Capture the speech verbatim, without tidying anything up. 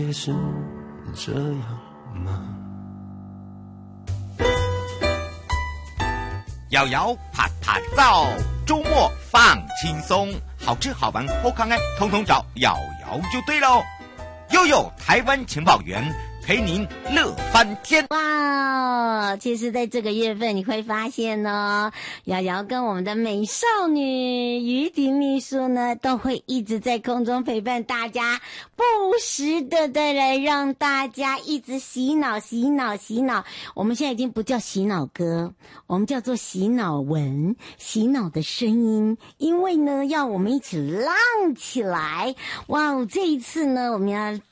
也是这样吗？ 摇摇啪啪照，周末放轻松，好吃好玩好康哎，统统找摇摇就对喽。悠悠台湾情报员，陪您乐翻天。 哇，其实在这个月份你会发现呢，瑶瑶跟我们的美少女于婷秘书呢，都会一直在空中陪伴大家，不时的的来让大家一直洗脑洗脑洗脑。我们现在已经不叫洗脑歌，我们叫做洗脑文，洗脑的声音，因为呢要我们一起浪起来。哇，这一次呢我们要